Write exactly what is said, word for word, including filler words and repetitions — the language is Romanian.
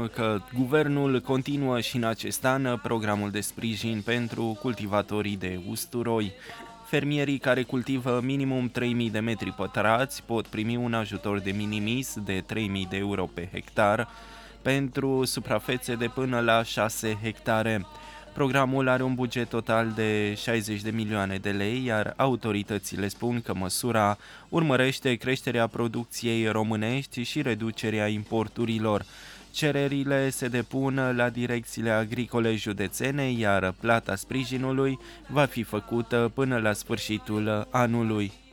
că guvernul continuă și în acest an programul de sprijin pentru cultivatorii de usturoi. Fermierii care cultivă minimum trei mii de metri pătrați pot primi un ajutor de minimis de trei mii de euro pe hectar pentru suprafețe de până la șase hectare. Programul are un buget total de șaizeci de milioane de lei, iar autoritățile spun că măsura urmărește creșterea producției românești și reducerea importurilor. Cererile se depun la direcțiile agricole județene, iar plata sprijinului va fi făcută până la sfârșitul anului.